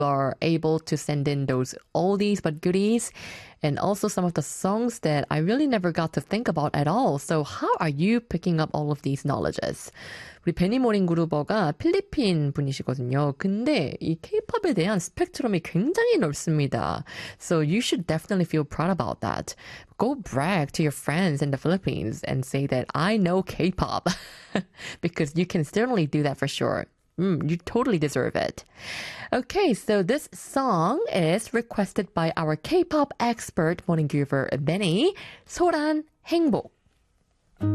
are able to send in those oldies but goodies and also some of the songs that I really never got to think about at all. So how are you picking up all of these knowledges? 우리 베니모링 그루버가 필리핀 분이시거든요. 근데 이 K-팝에 대한 스펙트럼이 굉장히 넓습니다. So you should definitely feel proud about that. Go brag to your friends in the Philippines and say that I know K-pop because you can certainly do that for sure. You totally deserve it. Okay, so this song is requested by our K-pop expert morning giver Benny. 소란 행복.